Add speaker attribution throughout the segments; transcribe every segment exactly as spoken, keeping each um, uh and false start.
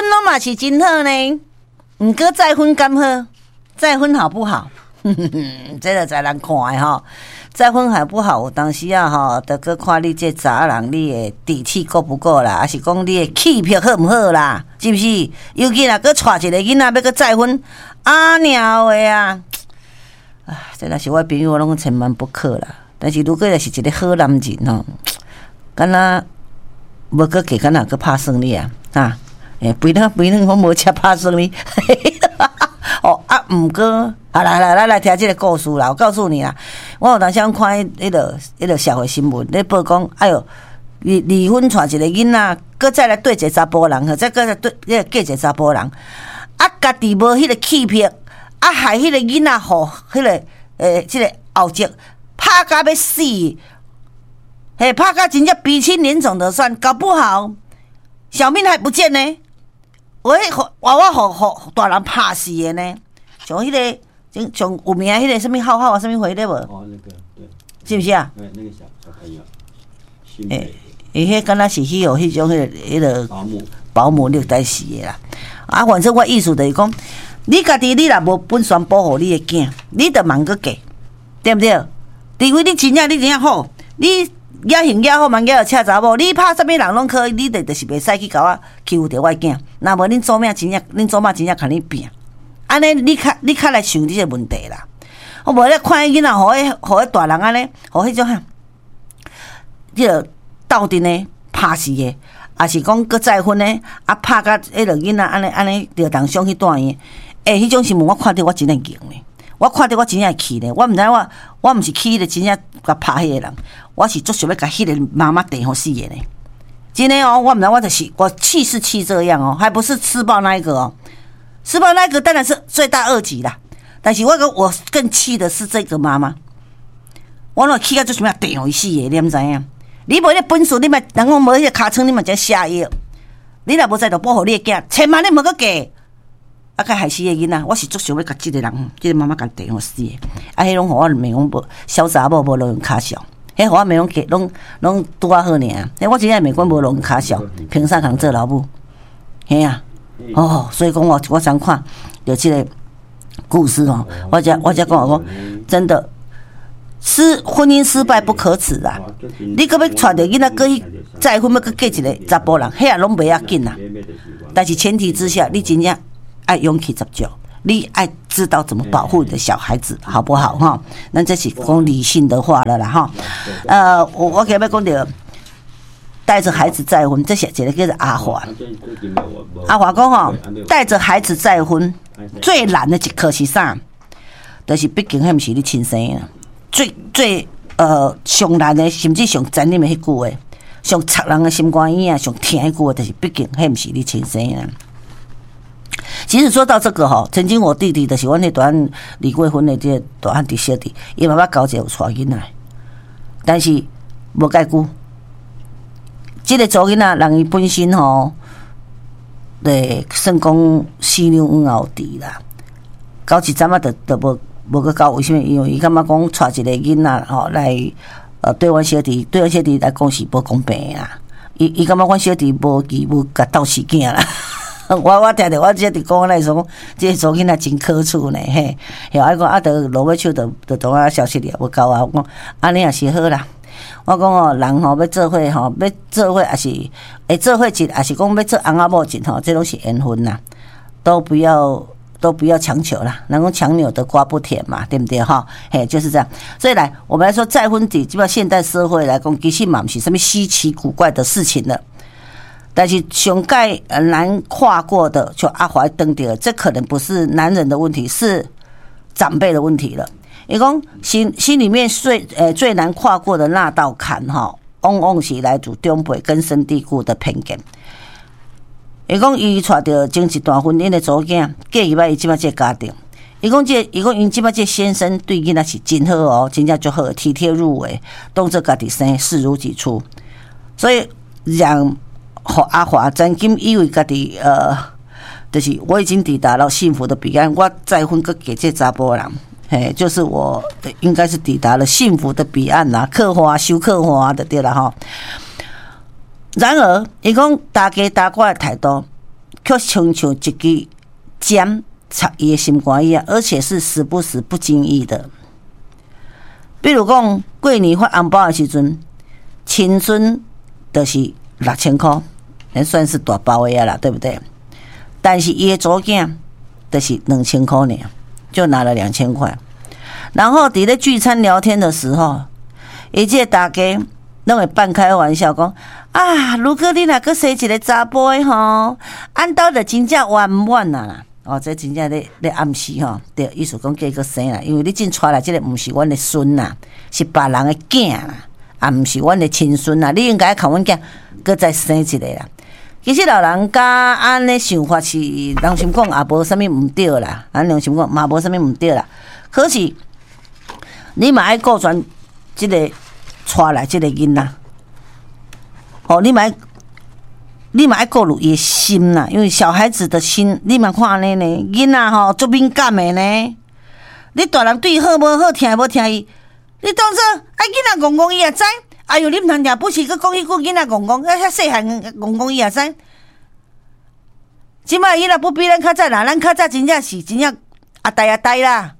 Speaker 1: 拢嘛是真好呢，毋过再婚敢好？再婚好不好？这个才人看的吼。再婚好不好？有当时啊吼，得搁看你这查人，你的底气够不够啦？还是讲你的气魄好唔好啦？是不是？尤其若搁带一个囡仔要搁再婚，啊鸟的啊！啊，这若是我朋友，拢千万不可啦。但是如果若是一个好男人吼，敢若无搁加，敢若搁拍算你啊啊！诶，肥蛋肥蛋，我无吃拍算你。哦啊，毋过啊，来来来来听这个故事啦！我告诉你啦，我有当时看迄个迄个社会新闻咧报讲，哎哟，离离婚带一个囡仔，搁再来对一个查甫人，再搁来对迄个嫁一个查甫人，啊，家己无迄个气魄，啊，害迄个囡仔互迄个诶，即、这个后籍拍甲要死，嘿，拍甲真正鼻青脸肿的算，搞不好小命还不见呢。我迄娃娃互互大人拍死的呢，像迄、那个像有名迄个什么浩浩啊，什么回的无？
Speaker 2: 哦，那个对，
Speaker 1: 是不是啊？
Speaker 2: 对，那个小小朋友，
Speaker 1: 诶，伊迄敢若是去有迄种迄、那个迄、那个
Speaker 2: 保姆
Speaker 1: 保姆虐待死的啦。啊，反正我意思就是讲，你家己你若无本事保护你的囝，你着茫个嫁，对不对？除非你真正你真正好，你。也行也好，蛮也有车查某，你拍什么人拢可以，你得就是袂使去甲我欺负着我囝。那无恁祖命真正，恁祖妈真正甲你拼，安尼你较你较来想你这问题啦。我无咧看囡仔，互迄互迄大人安尼，互迄种哈，迄个斗阵呢拍死的，也是讲搁再婚呢，啊拍甲迄个囡仔安尼安尼着当上去住院。诶，迄种新闻我看着我真会惊呢。我看到我真正会气呢，我毋知我我毋是气的，真正甲拍迄个人，我是足想要甲迄个妈妈电互死的呢。真的哦，我毋知我就是我气是气这样哦，还不是施暴那一个哦，施暴那一个当然是罪大恶极啦。但是我个我更气的是这个妈妈，我若气到足想要电互伊死的，你毋知影？你无迄本事，你嘛人讲无迄个尻川，你嘛才下药。你若无在度保护你的囝，千万你莫个嫁。啊，甲害死个囡仔，我是足想要甲即个人，即、这个妈妈甲电互死的。啊，迄拢互我面讲无，小查某无路用骹笑，迄互我面讲拢拢拄啊好尔。迄我真正面讲无路用骹笑，凭啥通做老母？嘿啊，哦，所以讲我我常看有即个故事哦，我才我才讲讲，真的失婚姻失败不可耻啊！你搁要带着囡仔搁去再婚，要搁嫁一个查甫人，迄也拢袂要紧啦。但是前提之下，你真正。爱勇气十足，你爱知道怎么保护你的小孩子，好不好哈？那这是讲理性的话了啦哈。呃，我我给要讲到带着孩子再婚，这是一个叫做阿华。阿华讲吼，带着孩子再婚最难的一科是啥？就是毕竟迄毋是你亲生的，最最呃上难的，甚至上残忍的迄句话，上插人的心肝眼啊，上疼迄句话，就是毕竟迄毋是你亲生的。其实说到这个哈，曾经我弟弟就是阮迄段离过婚的这个大汉弟小弟，伊妈妈交一个有带囡仔，但是无介久，这个查囡仔人伊本身吼，对，算讲四两碗后底啦，到一阵啊，就就无无个交，为什么？因为伊感觉讲带一个囡仔吼来，呃，对阮小弟，对阮小弟来讲是无公平啦。伊伊感觉阮小弟无义务甲斗死囝啦。我我听着我这弟讲来说，这查囡仔真可处呢嘿。后来讲啊，得落尾手得得同我消息了，无够啊！我讲安尼也是好啦。我讲哦，人吼要做伙吼，要做伙也是会做伙一，也是讲要做翁仔某一吼，这拢是缘分啦，都不要都不要强求啦。人讲强扭的瓜不甜嘛，对不对哈？嘿，就是这样。所以来，我们来说再婚底，基本上现代社会来讲，其实嘛不是什么稀奇古怪的事情了。但是上盖难跨过的，就阿华登顶了，这可能不是男人的问题，是长辈的问题了。伊讲心心里面最呃最难跨过的那道坎哈，往往是来自长辈根深蒂固的偏见。伊讲伊带着经一段婚姻的祖囝，嫁入来伊即摆这家庭。伊讲这伊讲因即摆这先生对囡仔是真好哦，真正就好，体贴入微，当做家己生，视如己出，所以让。和阿华真金以为家己呃，就是我已经抵达了幸福的彼岸，我再婚个给这查甫人，嘿，就是我应该是抵达了幸福的彼岸啦，刻花修刻花的对了哈。然而，伊讲大家大怪的态度， 却像像一支针插伊的心肝一样，而且是时不时不经意的。比如讲，过年发红包的时阵，亲孙就是六千块，也算是大包的啦，对不对？但是伊的祖囝就是两千块呢，就拿了两千块。然后伫咧聚餐聊天的时候，伊这大家拢会半开玩笑讲：啊，如果你若阁生一个查甫的吼，按兜就真正圆满啊啦！哦，这真正咧咧暗示吼，对，意思讲嫁个生啦，因为你真带来这个，毋是阮的孙呐，是别人的囝啦，啊，毋是阮的亲孙呐，你应该靠阮囝，搁再生一个啦。其实老人家安尼想法是，良心讲也无啥物毋对啦，咱良心讲嘛无啥物毋对啦。可是你嘛爱顾全即个带来即个囡仔，哦，你嘛爱。你嘛爱顾虑伊心啦，因为小孩子的心，你嘛看安尼呢，囡仔吼足敏感的呢。你大人对伊好无好，听无听伊，你当作啊囡仔戆戆伊也知。哎哟，你毋通听不是，佮讲迄句囡仔戆戆，啊遐细汉戆戆伊也知。即摆伊若不比咱较早啦，咱较早真正是真正阿呆阿呆啦。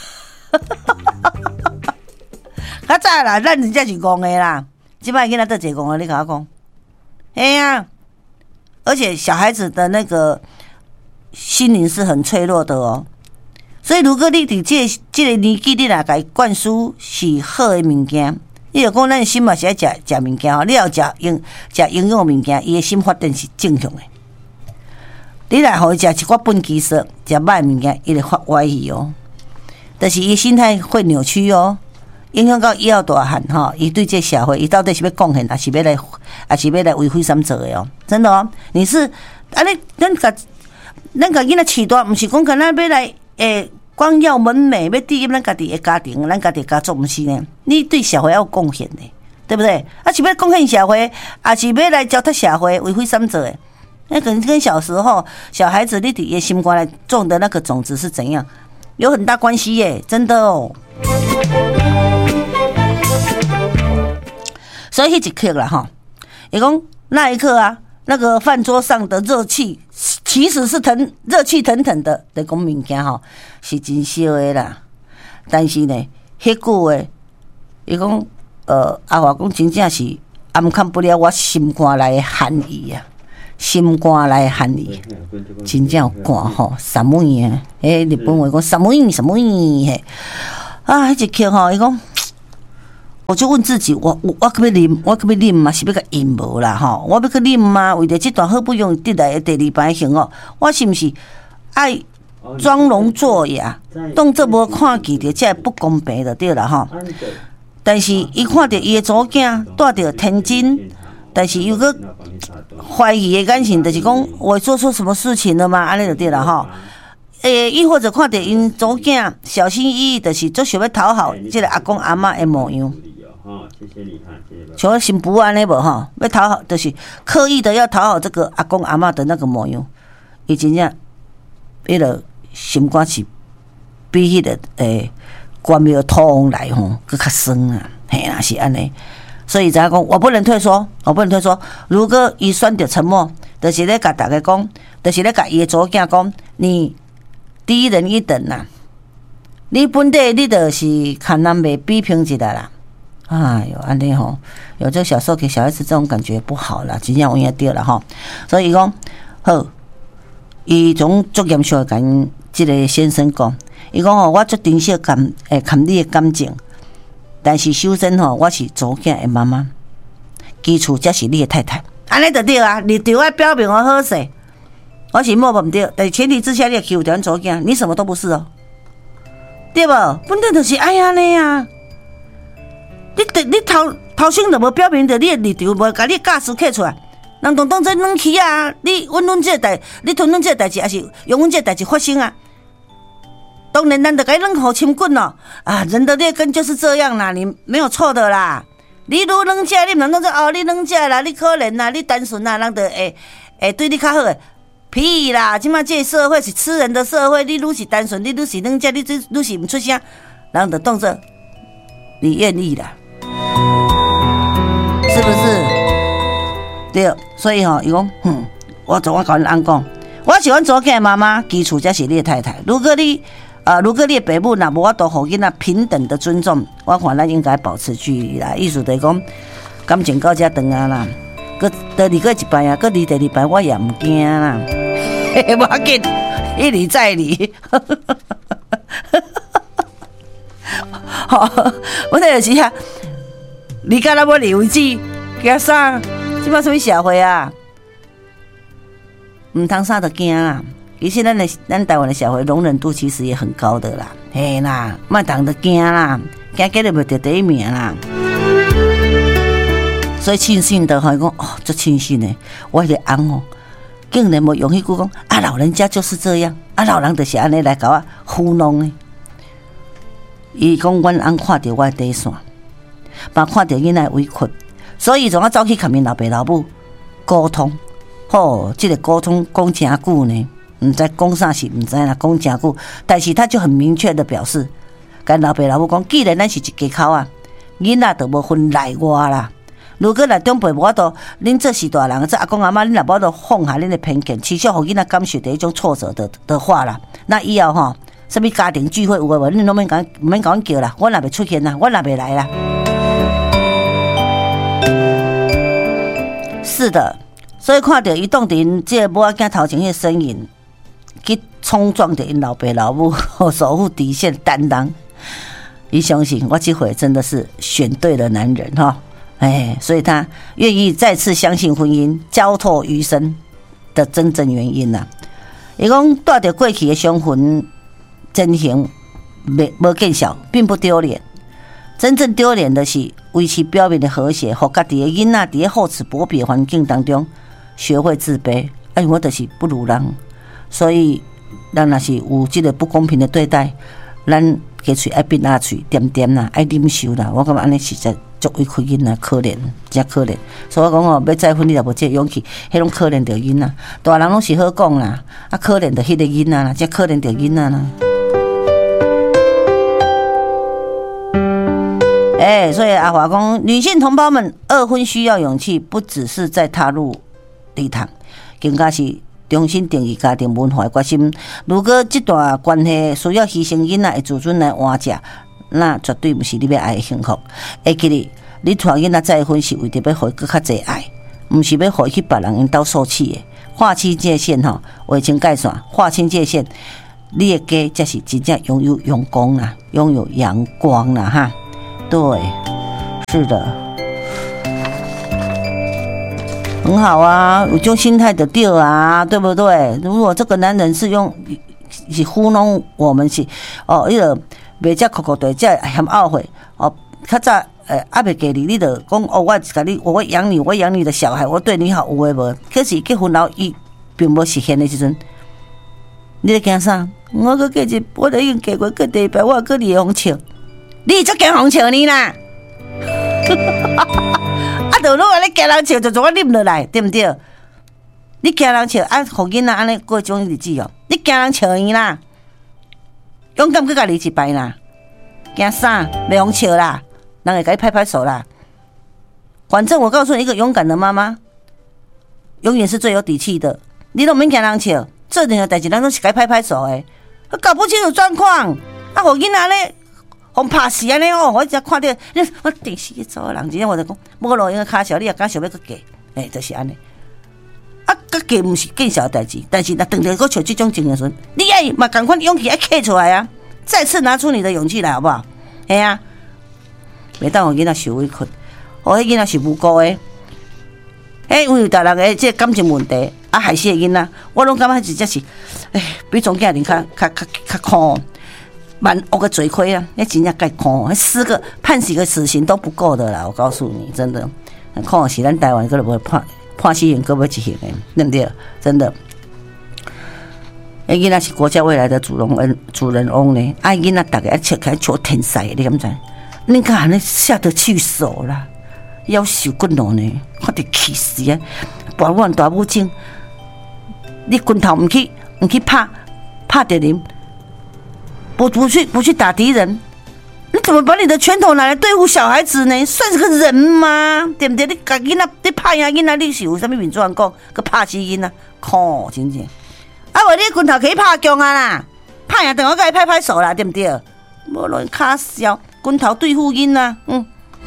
Speaker 1: 较早啦，咱真正是戆的啦。即摆囡仔倒一个戆的，你甲我讲，嘿啊！而且小孩子的那个心灵是很脆弱的哦，所以如果你伫这个、这个年纪，你若甲伊灌输是好的物件，你就讲咱的心嘛是爱食食物件哦，你要食营食营养物件，伊的心发展是正常的。你来互伊食一寡本基色，食歹物件，伊会发歪去哦，但是伊心态会扭曲哦。影响到以后大汉吼，伊对这社会，伊到底是要贡献，还是要来，还是要来为非什么做的哦？真的哦，你是安尼，咱甲咱甲囡仔饲大，毋是讲干咱要来诶，光耀门楣，要第一咱家己的家庭，咱家己家族，毋是呢？你对社会要有贡献的，对不对？啊，是要贡献社会，啊是要来糟蹋社会，为非什么做的？那可能跟小时候小孩子你伫伊心肝来种的那个种子是怎样，有很大关系耶，真的哦。所以迄一刻啦，哈，伊讲那一刻啊，那个饭桌上的热气其实是腾热气腾腾的，在讲物件吼是真烧的啦。但是呢，迄句话，伊讲呃，阿华讲真正是暗看不了我心肝内的寒意啊，心肝内的寒意，真正有寒吼，什么啊？诶，日本话讲什么什么嘿，啊，迄一刻吼，伊讲。我就问自己，我我我可要啉，我可要啉嘛？是要甲饮无啦吼？我要去啉嘛？为着这段好不容易得来的第二排行哦，我是不是爱装聋作哑，当作无看见着这不公平就对啦吼？但是伊看到伊的祖囝带着天真，但是又个怀疑的眼神，就是讲我做错什么事情了吗？安尼就对啦吼。诶，亦或者看到因祖囝小心翼翼，就是做想要讨好这个阿公阿嬷的模样。
Speaker 2: 哦，谢谢你哈，谢谢。
Speaker 1: 像新妇安尼无吼，要讨好，就是刻意的要讨好这个阿公阿嬷的那个模样，伊真正迄个心肝是比迄个诶关庙土王来吼更较酸啊，嘿啦是安尼。所以咱讲，我不能退缩，我不能退缩。如果伊选择沉默，就是咧甲大家讲，就是咧甲伊的祖囝讲，你低人一等啦，你本地你就是看人袂比拼一下啦。哎呦，安尼吼，有这小时候给小孩子这种感觉不好啦，真正有影对啦吼。所以讲好，伊从足严肃的跟这个先生讲，伊讲吼，我足珍惜感诶，看你的感情，但是首先吼，我是祖囝的妈妈，基础才是你的太太，安尼就对啊。你对我表明我好势，我是莫不对，但是前提之下你要欺负咱祖囝，你什么都不是哦，对无？本来就是爱安尼啊。你你头头先就无表明着你的立场，无甲你驾驶刻出来，人当当做软气啊！你阮阮这个代，你吞阮这个代志，还是用阮这个代志发生啊？当然，咱就该扔好亲棍咯！啊，人的劣根就是这样啦，你没有错的啦。你如软这，你唔能说哦，你软这啦，你可怜啦，你单纯啦，人就会会对你较好诶。屁啦！即马这个社会是吃人的社会，你愈是单纯，你愈是软这，你愈是唔出声，人就当作你愿意啦。是不是？对，所以吼、哦，伊讲，嗯，我昨我甲阮翁讲， 我喜欢左囝妈妈，基础才是你的太太。如果你呃，如果你的父母若无法度互囡仔平等的尊重，我看咱应该保持距离啦。意思就是讲，感情到这长啊啦，搁第二个一摆啊，搁离第二摆我也唔惊啦。嘿嘿，无要紧，一离再离。好，我那就是啊，你干那要离为止，惊啥？即摆什么社会啊？唔通啥都惊啦。其实咱的咱台湾的社会容忍度其实也很高的啦，嘿啦，莫当得惊啦，惊惊就袂得第一名啦。所以庆幸的哈，讲哦，这庆幸的，我的翁哦，竟然无用迄句讲啊，老人家就是这样，啊，老人就是安尼来搞我糊弄呢。伊讲阮翁看到我的底线，嘛看到囡仔委屈，所以从我走去甲因老爸老母沟通，吼，这个沟通讲真久呢。唔知讲啥是唔知啦，讲真久，但是他就很明确的表示，跟老爸老母讲，既然咱是一家口啊，囡仔就无分内外啦。如果来长辈无法度，恁这是大人，这阿公阿妈，恁若无法度放下恁的偏见，持续互囡仔感受到一种挫折的的话啦，那以后吼，什么家庭聚会有诶无，恁拢免讲，免讲叫啦，我也袂出现啦，我也袂来啦。是的，所以看到伊当伫这母仔囝头前迄身影。去冲撞着因老爸老母，守护底线担当。伊相信我这回真的是选对了男人哈，哎，所以他愿意再次相信婚姻，交托余生的真正原因呐。伊讲带着过去的伤痕真行，没没见效，并不丢脸。真正丢脸的是维持表面的和谐，和家己的囡仔伫厚此薄彼的环境当中学会自卑。哎，我就是不如人。所以，咱若是有这个不公平的对待，咱加喙爱闭下喙，点点啦，爱忍受啦。我感觉安尼实在足委屈囡仔，可怜，真可怜。所以我讲哦，要再婚你也无这勇气，迄种可怜着囡仔。大人拢是好讲啦，啊可怜着迄个囡仔啦，真可怜着囡仔啦。哎、欸，所以阿华讲，女性同胞们，二婚需要勇气，不只是在踏入礼堂，更加是。重新定义家庭文化的决心。如果这段关系需要牺牲囡仔的自尊来换价，那绝对不是你要爱的幸福。会记得，你带囡仔再婚是为着要互伊更较侪爱，不是要互伊去别人因兜受气的。划清界限吼，划清界线，划清界限，你的家才是真正拥有阳光啦，拥有阳光啦哈。对，是的。很好啊，有种心态的对啊，对不对？如果这个男人是用是糊弄我们是哦，迄个袂遮酷酷对，遮嫌懊悔哦。较早诶，还袂给你，你就讲哦，我甲你，我养你，我养你的小孩，我对你好，有诶无？可是结婚后，伊并无实现的时阵，你咧惊啥？我搁过一，我都已经嫁过过第一摆，我搁你红笑，你则惊红笑你啦！啊，就如果你惊人笑，就做我啉落来，对不对？你惊人笑，啊，互囡仔安尼过种日子哦。你惊人笑伊啦，勇敢去甲你一摆啦，惊啥？袂用笑啦，人会甲你拍拍手啦。反正我告诉你，一个勇敢的妈妈，永远是最有底气的。你都免惊人笑，做任何代志，人都是该拍拍手的。搞不清楚状况，啊，互囡仔咧。互拍死安尼哦！我只看到，我电视去做人，真正我就讲，无路用个卡小，你也敢想要去嫁？诶、欸，就是安尼。啊，个嫁毋是见小代志，但是若当着个像这种情形时，你爱嘛赶快勇气爱摕出来啊！再次拿出你的勇气来，好不好？哎呀、啊，袂当互囡仔受委屈，互迄囡仔是无辜的。诶，因为大人的这感情问题，啊，害死囡仔，我拢感觉真正是，诶，比总家人较较较较苦。蛮恶个嘴亏啊！那真正该看，四个判死个死刑都不够的啦！我告诉你，真的，看是咱台湾个都无判判死刑，个要一刑的，对不对？真的，哎，囡仔是国家未来的主人翁，主人翁呢？哎，囡仔大家切开求天才，你敢知？你看那下得去手啦，要受骨脑呢，看得气死啊！大碗大母精，你拳头唔去唔去拍拍敌人。不不去不去打敌人，你怎么把你的拳头拿来对付小孩子呢？算是个人吗？对不对？你把囡仔你拍呀囡仔，你是有啥物面子讲？个拍死囡仔，靠，真正无你拳头可以拍强啊啦，拍赢等我甲伊拍拍手啦，对不对？无论卡笑，拳头对付囡啊，嗯。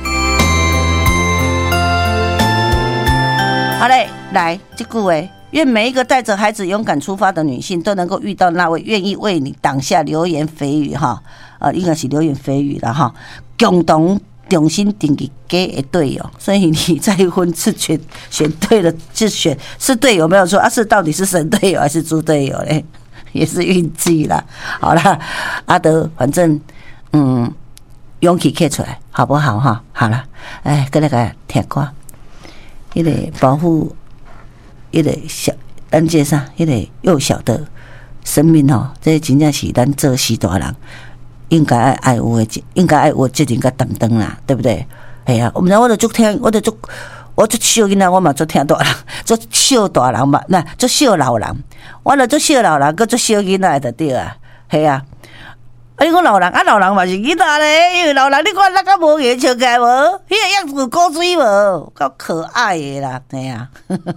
Speaker 1: 好嘞，来这句话，愿每一个带着孩子勇敢出发的女性，都能够遇到那位愿意为你挡下流言蜚语哈，呃，应该是流言蜚语了哈，共同重新定义给的队友。所以你再婚是选选对了，是选是队友没有错啊，是到底是神队友还是猪队友嘞？也是运气啦。好啦，阿德，反正嗯，勇气刻出来，好不好哈？好了，哎，跟那个听歌。迄个保护，迄个小，咱这啥，迄个幼小的生命吼，这真正是咱做时大人应该爱爱有的，应该爱有责任甲担当啦，对不对？系啊，我们我就足听，我就足，我足小囡仔，我嘛足听大人，足小大人嘛，那足小老人，我就足小老人，佮足小囡仔就对啊，系啊。啊！你讲老人啊，老人嘛是囡仔咧，因为老人你看那个无眼笑起来无，迄个样子古水无，够可爱的啦，嘿啊，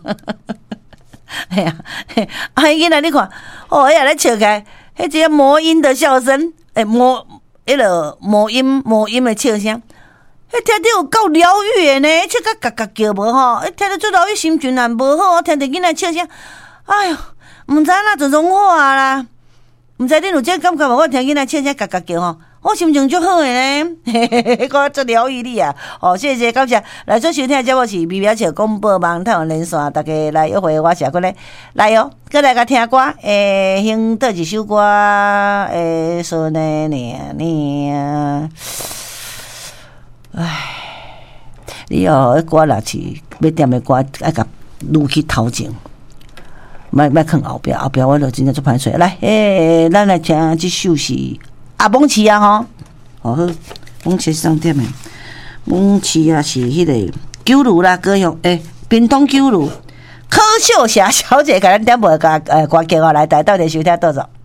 Speaker 1: 嘿啊，啊！囡仔你看，哦，迄个咧笑起来，迄只魔音的笑声，诶，魔，迄个魔音魔音的笑声，迄听着有够疗愈的呢，笑甲嘎嘎叫无吼，迄听着做疗愈心情也无好，听着囡仔笑声，哎哟，毋知哪就融化啦。毋知恁有这感觉无？我听囡仔笑声嘎嘎叫吼，我心情足好诶呢，嘿嘿嘿，我足疗愈你啊！哦，谢谢感谢，来做收听的节目是微微笑广播网太阳连线，大家来约会我是过来来哦，过来甲听歌，诶，哼倒一首歌，诶，说呢呢呢，唉，你哦，迄歌若是要点的歌，爱甲撸去头前。莫莫囥后壁，后壁我就真正做歹势。来，诶、欸，咱来听这首是阿蒙奇啊吼，哦好，蒙奇上点诶，蒙奇啊是迄个九如啦，歌咏诶，屏东九如柯秀霞小姐，甲咱点播个诶歌曲啊，来台到底收听多少？